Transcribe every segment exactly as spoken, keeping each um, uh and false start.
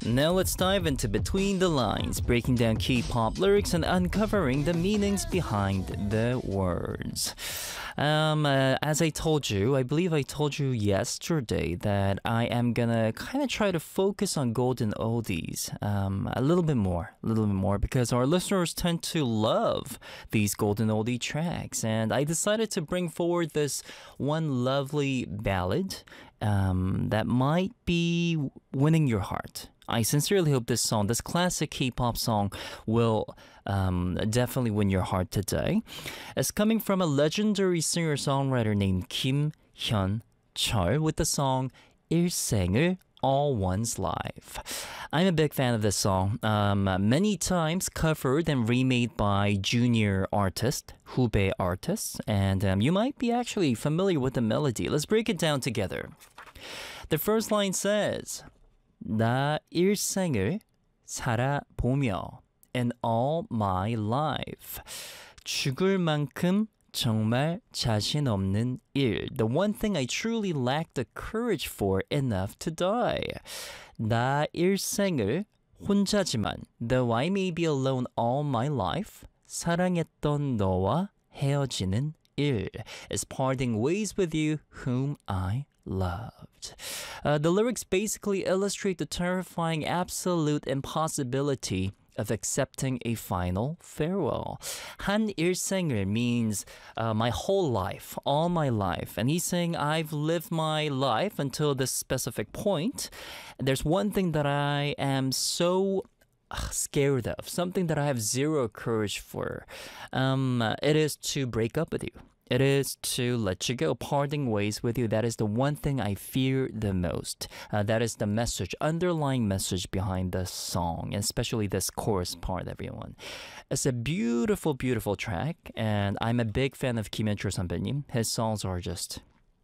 Now let's dive into Between the Lines, breaking down K-pop lyrics and uncovering the meanings behind the words. Um, uh, as I told you, I believe I told you yesterday that I am gonna kind of try to focus on golden oldies um, a little bit more, a little bit more, because our listeners tend to love these golden oldie tracks, and I decided to bring forward this one lovely ballad um, that might be winning your heart. I sincerely hope this song, this classic K-pop song, will um, definitely win your heart today. It's coming from a legendary singer-songwriter named Kim Hyun-chul with the song 일생을, All One's Life. I'm a big fan of this song, um, many times covered and remade by junior artists, 후배 artists, and um, you might be actually familiar with the melody. Let's break it down together. The first line says, 나 일생을 살아보며 in all my life 죽을 만큼 정말 자신 없는 일. The one thing I truly lack the courage for enough to die. 나 일생을 혼자지만 though I may be alone all my life 사랑했던 너와 헤어지는 일 is parting ways with you whom I loved. Uh, the lyrics basically illustrate the terrifying absolute impossibility of accepting a final farewell. 한 일생을 means uh, my whole life, all my life. And he's saying, I've lived my life until this specific point. There's one thing that I am so scared of, something that I have zero courage for. Um, it is to break up with you. It is to let you go, parting ways with you. That is the one thing I fear the most. Uh, that is the message, underlying message behind the song, especially this chorus part, everyone. It's a beautiful, beautiful track, and I'm a big fan of Kim Hyun-chul 선배님. His songs are just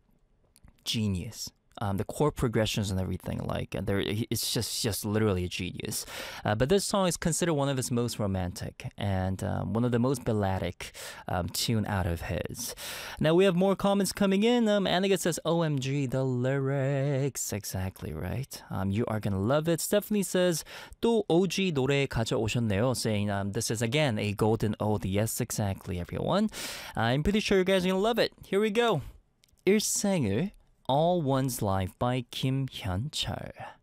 genius. Um, the chord progressions and everything, like there, it's just just literally a genius. Uh, but this song is considered one of his most romantic and um, one of the most balladic um, tune out of his. Now we have more comments coming in. Um, Annika says, "O M G, the lyrics, exactly right. Um, you are gonna love it." Stephanie says, "또 O G 노래 가져오셨네요," saying um, this is again a golden oldie. Yes, exactly, everyone. I'm pretty sure you guys are gonna love it. Here we go. 일생을 All One's Life by Kim Hyun-chul.